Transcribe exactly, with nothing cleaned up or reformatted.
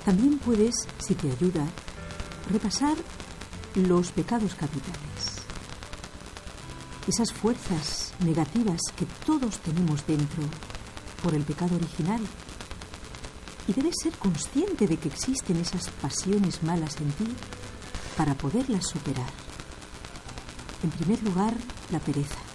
También puedes, si te ayuda, repasar los pecados capitales. Esas fuerzas negativas que todos tenemos dentro por el pecado original. Y debes ser consciente de que existen esas pasiones malas en ti para poderlas superar. En primer lugar, la pereza.